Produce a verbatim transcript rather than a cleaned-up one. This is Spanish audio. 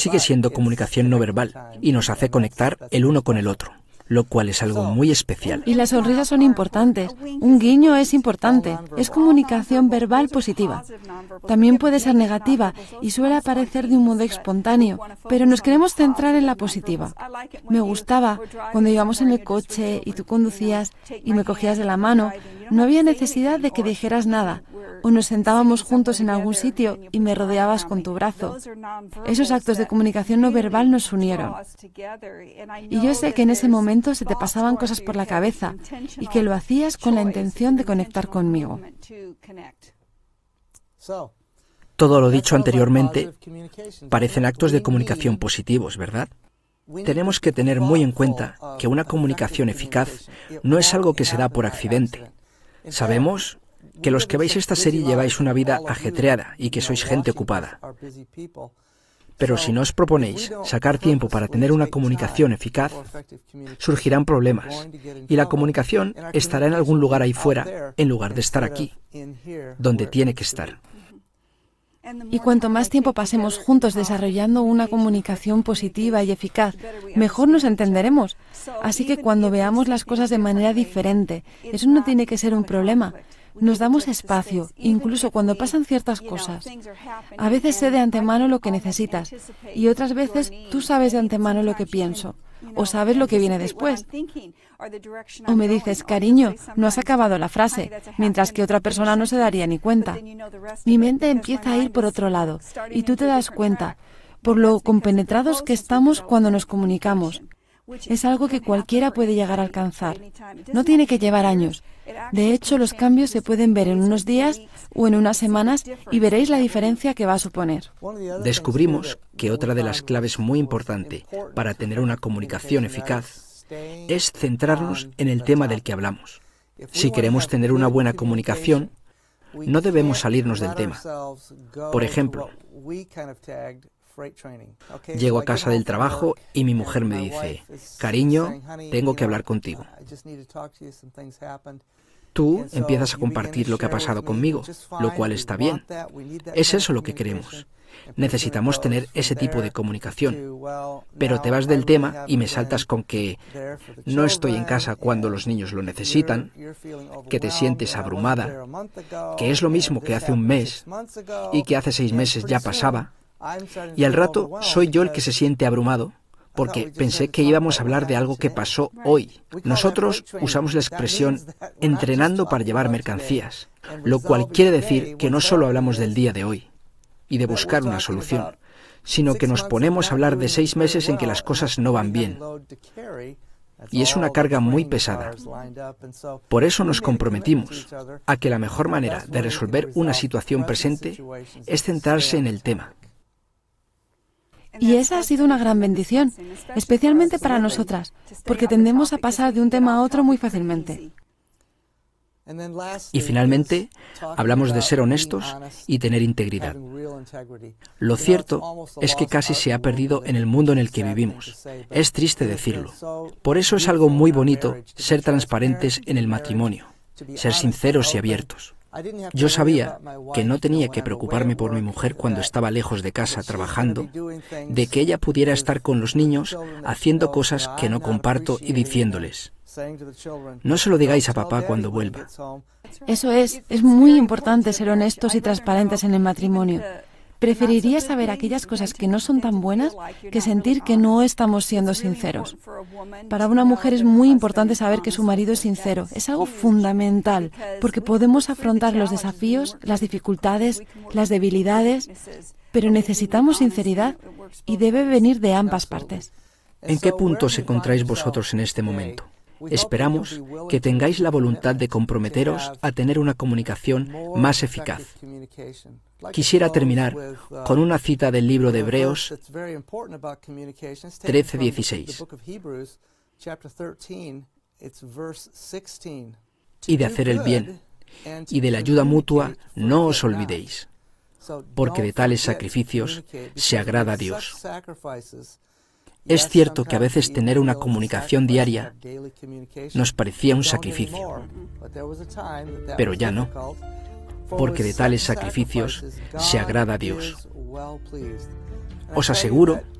sigue siendo comunicación no verbal y nos hace conectar el uno con el otro, lo cual es algo muy especial. Y las sonrisas son importantes. Un guiño es importante. Es comunicación verbal positiva. También puede ser negativa y suele aparecer de un modo espontáneo, pero nos queremos centrar en la positiva. Me gustaba cuando íbamos en el coche y tú conducías y me cogías de la mano. No había necesidad de que dijeras nada. O nos sentábamos juntos en algún sitio y me rodeabas con tu brazo. Esos actos de comunicación no verbal nos unieron. Y yo sé que en ese momento se te pasaban cosas por la cabeza y que lo hacías con la intención de conectar conmigo. Todo lo dicho anteriormente parecen actos de comunicación positivos, ¿verdad? Tenemos que tener muy en cuenta que una comunicación eficaz no es algo que se da por accidente. Sabemos que los que veis esta serie lleváis una vida ajetreada y que sois gente ocupada. Pero si no os proponéis sacar tiempo para tener una comunicación eficaz, surgirán problemas y la comunicación estará en algún lugar ahí fuera en lugar de estar aquí, donde tiene que estar. Y cuanto más tiempo pasemos juntos desarrollando una comunicación positiva y eficaz, mejor nos entenderemos. Así que cuando veamos las cosas de manera diferente, eso no tiene que ser un problema. Nos damos espacio, incluso cuando pasan ciertas cosas. A veces sé de antemano lo que necesitas y otras veces tú sabes de antemano lo que pienso o sabes lo que viene después. O me dices, cariño, no has acabado la frase, mientras que otra persona no se daría ni cuenta. Mi mente empieza a ir por otro lado y tú te das cuenta, por lo compenetrados que estamos cuando nos comunicamos. Es algo que cualquiera puede llegar a alcanzar. No tiene que llevar años. De hecho, los cambios se pueden ver en unos días o en unas semanas y veréis la diferencia que va a suponer. Descubrimos que otra de las claves muy importante para tener una comunicación eficaz es centrarnos en el tema del que hablamos. Si queremos tener una buena comunicación, no debemos salirnos del tema. Por ejemplo, llego a casa del trabajo y mi mujer me dice, cariño, tengo que hablar contigo. Tú empiezas a compartir lo que ha pasado conmigo, lo cual está bien. Es eso lo que queremos. Necesitamos tener ese tipo de comunicación. Pero te vas del tema y me saltas con que no estoy en casa cuando los niños lo necesitan, que te sientes abrumada, que es lo mismo que hace un mes y que hace seis meses ya pasaba. Y al rato soy yo el que se siente abrumado, porque pensé que íbamos a hablar de algo que pasó hoy. Nosotros usamos la expresión entrenando para llevar mercancías, lo cual quiere decir que no solo hablamos del día de hoy y de buscar una solución, sino que nos ponemos a hablar de seis meses en que las cosas no van bien. Y es una carga muy pesada. Por eso nos comprometimos a que la mejor manera de resolver una situación presente es centrarse en el tema. Y esa ha sido una gran bendición, especialmente para nosotras, porque tendemos a pasar de un tema a otro muy fácilmente. Y finalmente, hablamos de ser honestos y tener integridad. Lo cierto es que casi se ha perdido en el mundo en el que vivimos. Es triste decirlo. Por eso es algo muy bonito ser transparentes en el matrimonio, ser sinceros y abiertos. Yo sabía que no tenía que preocuparme por mi mujer cuando estaba lejos de casa trabajando, de que ella pudiera estar con los niños haciendo cosas que no comparto y diciéndoles, no se lo digáis a papá cuando vuelva. Eso es, es muy importante ser honestos y transparentes en el matrimonio. Preferiría saber aquellas cosas que no son tan buenas que sentir que no estamos siendo sinceros. Para una mujer es muy importante saber que su marido es sincero. Es algo fundamental, porque podemos afrontar los desafíos, las dificultades, las debilidades, pero necesitamos sinceridad y debe venir de ambas partes. ¿En qué punto os encontráis vosotros en este momento? Esperamos que tengáis la voluntad de comprometeros a tener una comunicación más eficaz. Quisiera terminar con una cita del libro de Hebreos trece dieciséis. Y de hacer el bien, y de la ayuda mutua no os olvidéis, porque de tales sacrificios se agrada a Dios. Es cierto que a veces tener una comunicación diaria nos parecía un sacrificio, pero ya no, porque de tales sacrificios se agrada a Dios. Os aseguro